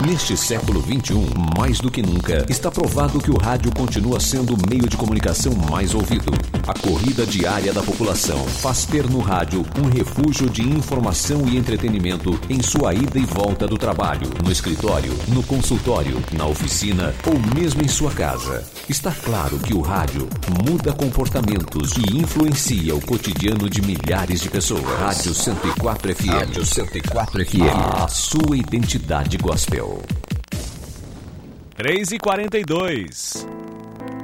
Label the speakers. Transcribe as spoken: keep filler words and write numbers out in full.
Speaker 1: Neste século vinte e um, mais do que nunca, está provado que o rádio continua sendo o meio de comunicação mais ouvido. A corrida diária da população faz ter no rádio um refúgio de informação e entretenimento em sua ida e volta do trabalho, no escritório, no consultório, na oficina ou mesmo em sua casa. Está claro que o rádio muda comportamentos e influencia o cotidiano de milhares de pessoas. Rádio cento e quatro F M. Rádio cento e quatro F M. A sua identidade gospel.
Speaker 2: três e quarenta e dois.